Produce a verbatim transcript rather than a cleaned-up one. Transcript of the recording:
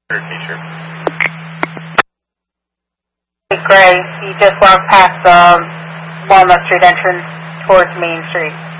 Teacher. Gray, you just walked past the Walnut Street entrance towards Main Street.